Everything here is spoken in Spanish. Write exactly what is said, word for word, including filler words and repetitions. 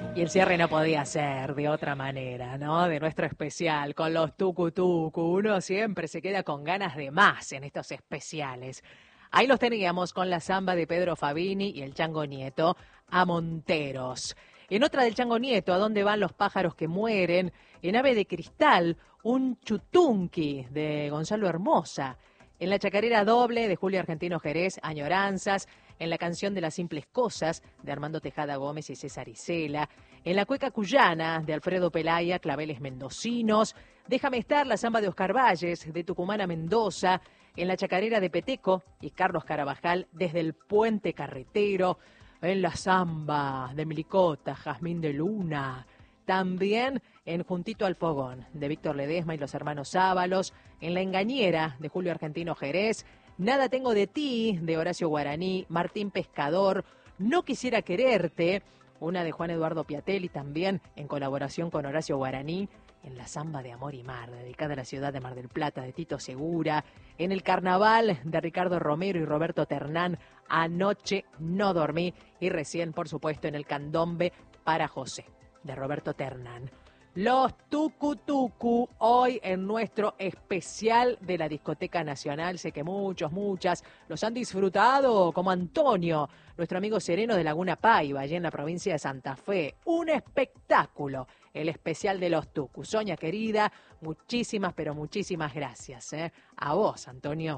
Y el cierre no podía ser de otra manera, ¿no? De nuestro especial, con los tucu tucu. Uno siempre se queda con ganas de más en estos especiales. Ahí los teníamos con la samba de Pedro Fabini y el Chango Nieto a Monteros. En otra del Chango Nieto, ¿a dónde van los pájaros que mueren? En Ave de Cristal, un chutunqui de Gonzalo Hermosa. En la chacarera doble de Julio Argentino Jerez, Añoranzas. En la canción de las simples cosas de Armando Tejada Gómez y César Isela. En la cueca cuyana de Alfredo Pelaya, Claveles Mendocinos. Déjame estar, la samba de Oscar Valles de Tucumán a Mendoza. En la chacarera de Peteco y Carlos Carabajal desde el Puente Carretero. En la samba de Milicota, Jazmín de Luna. También en Juntito al Fogón de Víctor Ledesma y los hermanos Ábalos. En La Engañera de Julio Argentino Jerez. Nada tengo de ti, de Horacio Guaraní, Martín Pescador, No quisiera quererte, una de Juan Eduardo Piatelli también, en colaboración con Horacio Guaraní, en la samba de Amor y Mar, dedicada a la ciudad de Mar del Plata, de Tito Segura, en el Carnaval de Ricardo Romero y Roberto Ternán, Anoche no dormí, y recién, por supuesto, en el Candombe para José, de Roberto Ternán. Los Tucu Tucu, hoy en nuestro especial de la Discoteca Nacional. Sé que muchos, muchas los han disfrutado, como Antonio, nuestro amigo sereno de Laguna Paiva, allí en la provincia de Santa Fe. Un espectáculo, el especial de los Tucu. Soña querida, muchísimas, pero muchísimas gracias, ¿eh? A vos, Antonio.